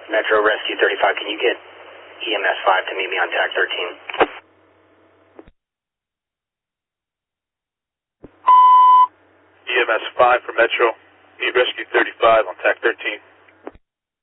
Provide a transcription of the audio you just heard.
Metro Rescue 35, can you get EMS 5 to meet me on TAC 13? EMS 5 for Metro, need Rescue 35 on TAC 13.